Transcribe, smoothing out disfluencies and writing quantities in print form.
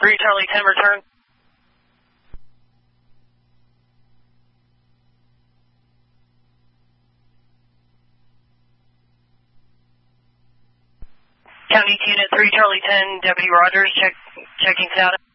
3 Charlie 10 return. County Unit 3 Charlie 10, Deputy Rogers, checking status.